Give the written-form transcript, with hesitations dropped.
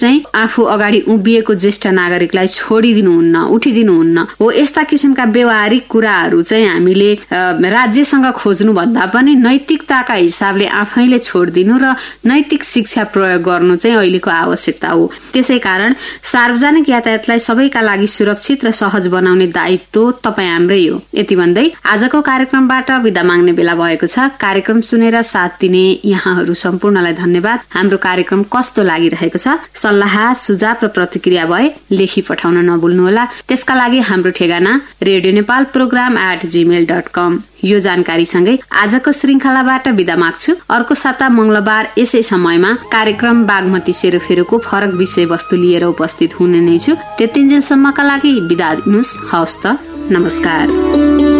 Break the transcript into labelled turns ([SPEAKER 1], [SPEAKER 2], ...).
[SPEAKER 1] चाहिँ आफू अगाडि उभिएको ज्येष्ठ नागरिकलाई छोडिदिनुहुन्न, उठिदिनुहुन्न हो। यस्ता किसिमका व्यवहारिक कुराहरू चाहिँ हामीले राज्यसँग खोज्नु भन्दा पनि नैतिकताका हिसाबले आफैले छोडिदिनु र नैतिक शिक्षा प्रयोग गर्नु चाहिँ अहिलेको आवश्यकता हो। त्यसै कारण सार्वजनिक यातायातलाई सबैका लागि सुरक्षित र सहज बनाउने दायित्व तपाईँ हाम्रै हो। यति भन्दै आजको कार्यक्रमबाट बिदा माग्ने बेला भएको छ। कार्यक्रम सुनेर साथ दिने यहाँहरू सम्पूर्णलाई धन्यवाद। हाम्रो कार्यक्रम कस्तो लागिरहेको छ सल्लाह सुझाव र प्रतिक्रिया भए लेखी पठाउन नभुल्नुहोला। त्यसका लागि हाम्रो ठेगाना radioNepalprogram@gmail.com। यो जानकारी सँगै आजको श्रृंखलाबाट बिदा माग्छु। अर्को साता मंगलबार यसै समयमा कार्यक्रम बागमती सेरोफेरोको फरक विषयवस्तु लिएर उपस्थित हुने नै छु। त्यतिन्जेलसम्मका लागि बिदा दिनुस्। हवस् त, नमस्कार।